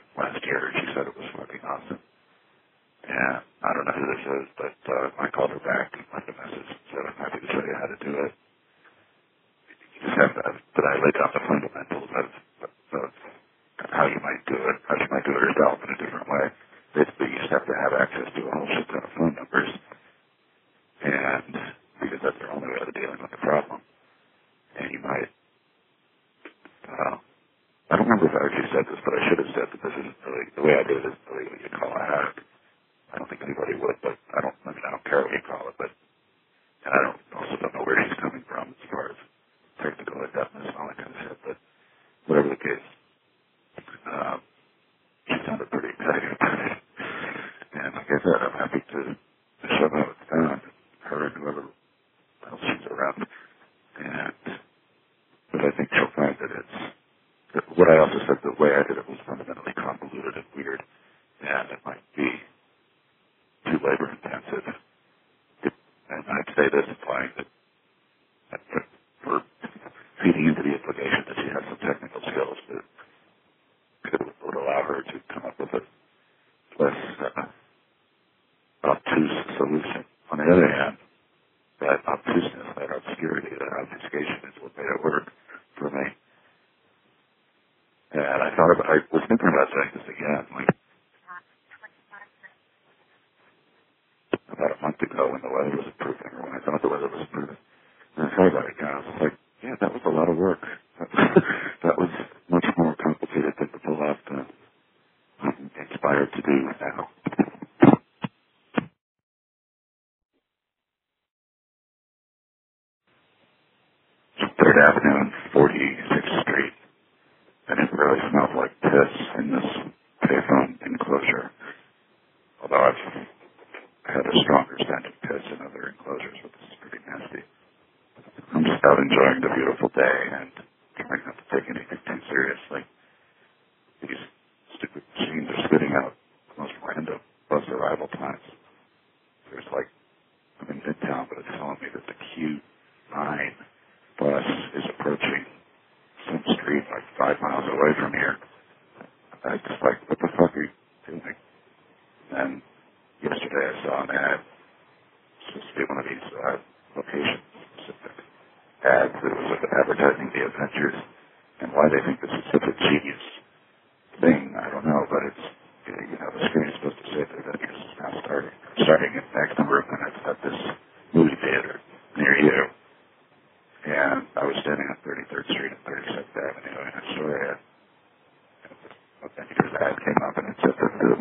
last year. She said it was fucking awesome. And I don't know who this is, but I called her back and left a message and said, I'm happy to show you how to do it. You just have to, but I laid down the fundamentals of how you might do it, how she might do it herself in a different way. Basically, you just have to have access to a whole shit ton of phone numbers, and because that's their only way of dealing with the problem. And you might, I don't remember if I actually said this, but I should have said that this isn't really, the way I did it isn't really what you call a hack. I don't think anybody would, but I don't care what you call it, but, and I also don't know where he's coming from as far as technical adeptness and all that kind of shit, but whatever the case, she sounded pretty excited about it. And like I said, I'm happy to show how it's done, her and whoever else she's around. But I think she'll find that what I also said, the way I did it was fundamentally convoluted and weird, and it might be too labor intensive. And I'd say this implying that for feeding into the implication that she has some technical skills that would allow her to come up with a less obtuse solution. On the other hand, that obtuseness, that obscurity, that obfuscation is what made it work for me. And I was thinking about saying this again, like about a month ago when the weather was improving, or when I thought the weather was improving. And I thought about it again. I was like, yeah, that was a lot of work. That was much more complicated than to pull off than I'm inspired to do now. Third Avenue and 46th Street, and it really smelled like piss in this payphone enclosure. Although I've had a stronger scent of piss in other enclosures, but this is pretty nasty. I'm just out enjoying the beautiful day and trying not to take anything too seriously. These stupid machines are spitting out the most random bus arrival times. There's like, I'm in Midtown, but it's telling me that the Q9 bus is approaching some street like 5 miles away from here. I just like, what the fuck are you doing? And yesterday I saw an ad, supposed to be one of these location-specific ads that was advertising the Avengers. And why they think this is such a genius thing, I don't know, but it's, the screen is supposed to say that Avengers is now starting in the next number of minutes at this movie theater near you. And I was standing on 33rd Street and 36th Avenue in Astoria. Avengers ad came up, and it said that the